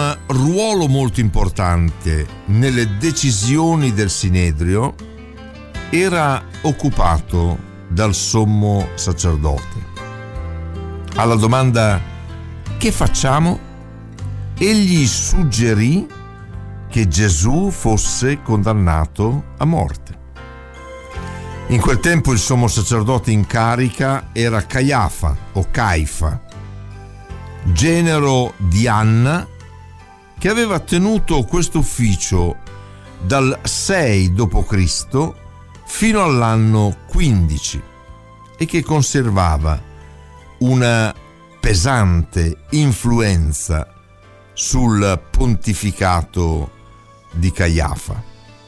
un ruolo molto importante nelle decisioni del Sinedrio era occupato dal sommo sacerdote. Alla domanda "che facciamo?" egli suggerì che Gesù fosse condannato a morte. In quel tempo il sommo sacerdote in carica era Caiafa o Caifa, genero di Anna, che aveva tenuto questo ufficio dal 6 d.C. fino all'anno 15 e che conservava una pesante influenza sul pontificato di Caiafa.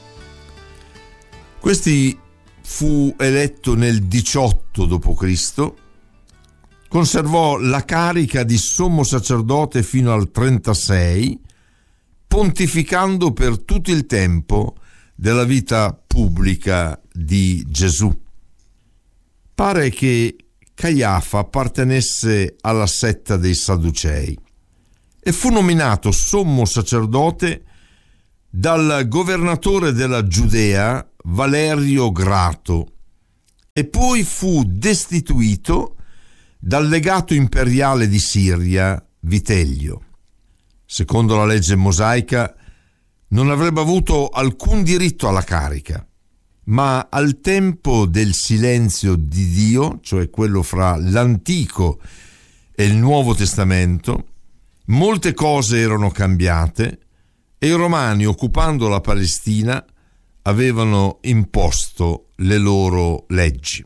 Questi fu eletto nel 18 d.C., conservò la carica di sommo sacerdote fino al 36, pontificando per tutto il tempo della vita pubblica di Gesù. Pare che Caiafa appartenesse alla setta dei Sadducei e fu nominato sommo sacerdote dal governatore della Giudea Valerio Grato e poi fu destituito dal legato imperiale di Siria Vitellio. Secondo la legge mosaica non avrebbe avuto alcun diritto alla carica, ma al tempo del silenzio di Dio, cioè quello fra l'Antico e il Nuovo Testamento, molte cose erano cambiate e i Romani, occupando la Palestina, avevano imposto le loro leggi.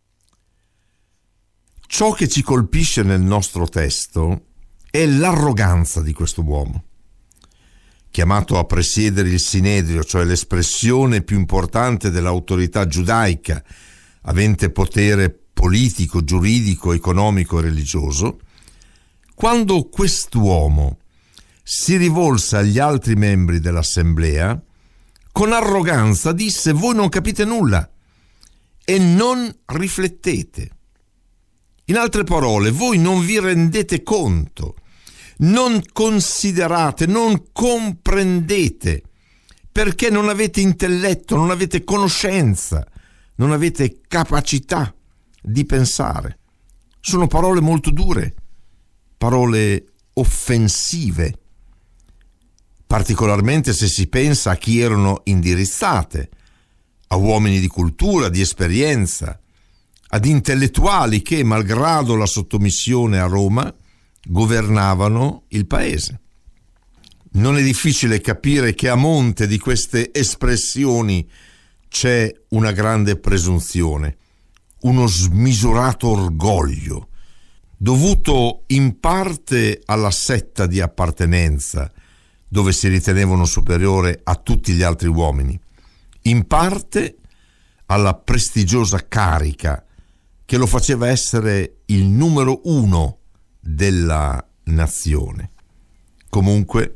Ciò che ci colpisce nel nostro testo è l'arroganza di questo uomo. Chiamato a presiedere il Sinedrio, cioè l'espressione più importante dell'autorità giudaica, avente potere politico, giuridico, economico e religioso, quando quest'uomo si rivolse agli altri membri dell'assemblea, con arroganza disse: voi non capite nulla e non riflettete. In altre parole, voi non vi rendete conto, non considerate, non comprendete, perché non avete intelletto, non avete conoscenza, non avete capacità di pensare. Sono parole molto dure, parole offensive, particolarmente se si pensa a chi erano indirizzate, a uomini di cultura, di esperienza, ad intellettuali che, malgrado la sottomissione a Roma, governavano il paese. Non è difficile capire che a monte di queste espressioni c'è una grande presunzione, uno smisurato orgoglio, dovuto in parte alla setta di appartenenza, dove si ritenevano superiore a tutti gli altri uomini, in parte alla prestigiosa carica che lo faceva essere il numero uno della nazione. Comunque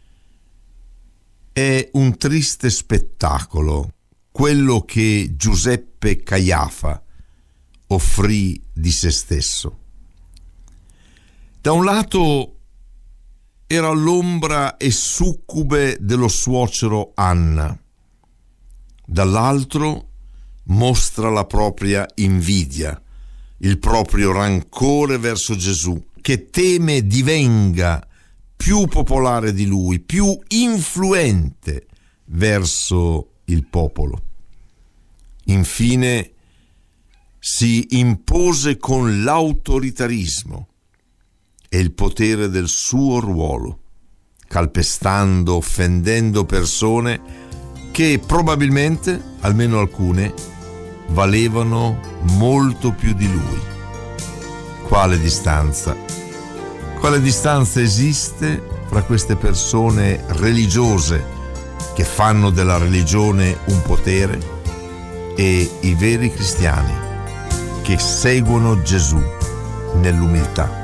è un triste spettacolo quello che Giuseppe Caiafa offrì di se stesso. Da un lato era l'ombra e succube dello suocero Anna, dall'altro mostra la propria invidia, il proprio rancore verso Gesù, che teme divenga più popolare di lui, più influente verso il popolo. Infine si impose con l'autoritarismo e il potere del suo ruolo, calpestando, offendendo persone che probabilmente, almeno alcune, valevano molto più di lui. Quale distanza? Quale distanza esiste fra queste persone religiose che fanno della religione un potere e i veri cristiani che seguono Gesù nell'umiltà?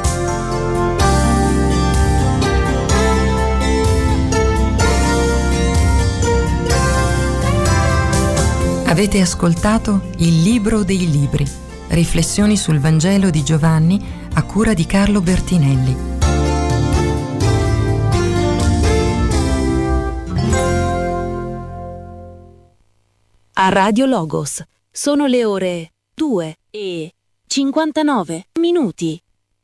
Avete ascoltato Il Libro dei Libri, riflessioni sul Vangelo di Giovanni a cura di Carlo Bertinelli. a Radio Logos. Sono le ore 2:59.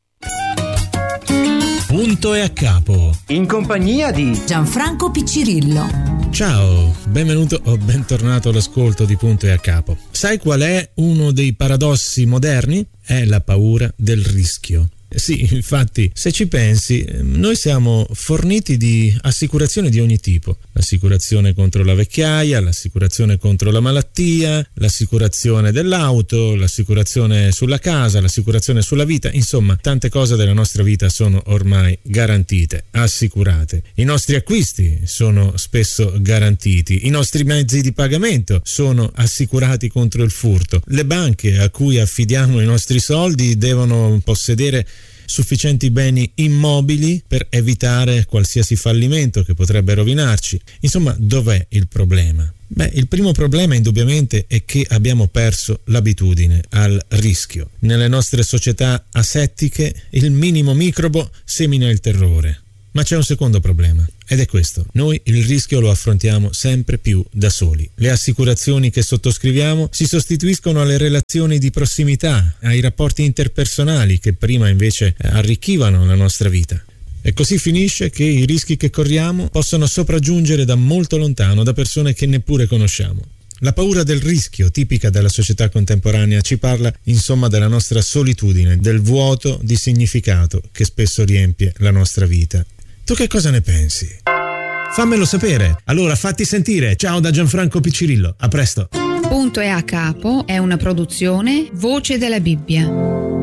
Punto e a capo. In compagnia di Gianfranco Piccirillo. Ciao, benvenuto o bentornato all'ascolto di Punto e a capo. Sai qual è uno dei paradossi moderni? È la paura del rischio. Sì, infatti, se ci pensi, noi siamo forniti di assicurazioni di ogni tipo. L'assicurazione contro la vecchiaia, l'assicurazione contro la malattia, l'assicurazione dell'auto, l'assicurazione sulla casa, l'assicurazione sulla vita. Insomma, tante cose della nostra vita sono ormai garantite, assicurate. I nostri acquisti sono spesso garantiti. I nostri mezzi di pagamento sono assicurati contro il furto. Le banche a cui affidiamo i nostri soldi devono possedere sufficienti beni immobili per evitare qualsiasi fallimento che potrebbe rovinarci. Insomma, dov'è il problema? Beh, il primo problema indubbiamente è che abbiamo perso l'abitudine al rischio. Nelle nostre società asettiche il minimo microbo semina il terrore. Ma c'è un secondo problema, ed è questo: noi il rischio lo affrontiamo sempre più da soli. Le assicurazioni che sottoscriviamo si sostituiscono alle relazioni di prossimità, ai rapporti interpersonali che prima invece arricchivano la nostra vita. E così finisce che i rischi che corriamo possono sopraggiungere da molto lontano, da persone che neppure conosciamo. La paura del rischio, tipica della società contemporanea, ci parla insomma della nostra solitudine, del vuoto di significato che spesso riempie la nostra vita. Tu che cosa ne pensi? Fammelo sapere. Allora fatti sentire. Ciao da Gianfranco Piccirillo. A presto. Punto e a capo è una produzione Voce della Bibbia.